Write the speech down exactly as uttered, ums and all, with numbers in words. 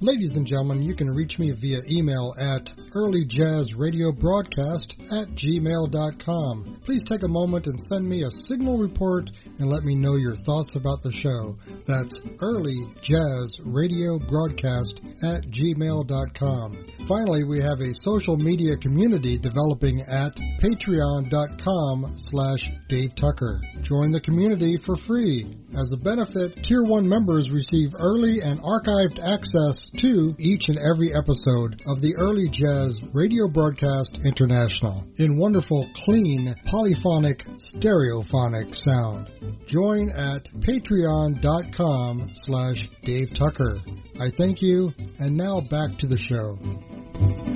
Ladies and gentlemen, you can reach me via email at earlyjazzradiobroadcast at gmail dot com. Please take a moment and send me a signal report and let me know your thoughts about the show. That's earlyjazzradiobroadcast at gmail dot com. Finally, we have a social media community developing at patreon.com slash Dave Tucker. Join the community for free. As a benefit, Tier one members receive early and archived access to each and every episode of the Early Jazz Radio Broadcast International in wonderful, clean, polyphonic, stereophonic sound. Join at patreon.com slash Dave Tucker. I thank you, and now back to the show.